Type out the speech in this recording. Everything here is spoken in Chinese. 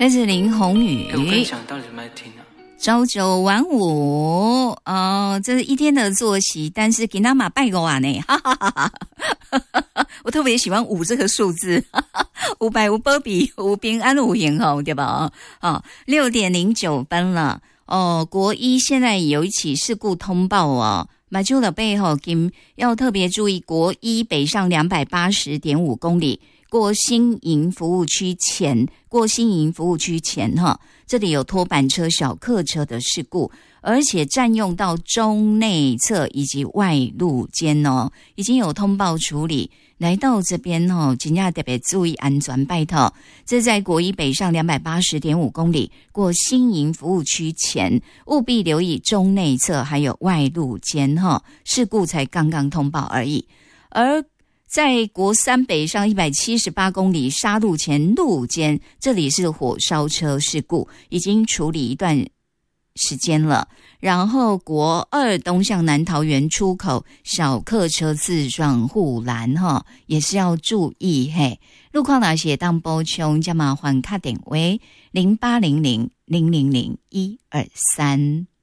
来自林宏宇。 我分享到底怎么听啊？ 朝九晚五这是一天的作息，但是给他妈拜个晚呢，哈哈哈哈！我特别喜欢5这个数字，五百无波比，无平安无幸福，对吧？6:09了国一现在有一起事故通报马丘的背后要特别注意，国一北上280.5公里。过新营服务区前这里有拖板车、小客车的事故，而且占用到中内侧以及外路间已经有通报处理。来到这边真的特别注意安全，拜托。这在国一北上280.5公里过新营服务区前，务必留意中内侧还有外路间事故才刚刚通报而已。而在国三北上178公里沙路前路间，这里是火烧车事故，已经处理一段时间了。然后国二东向南桃园出口小客车自撞护栏也是要注意嘿。路况哪些当补充，加麻烦打电话0800000123。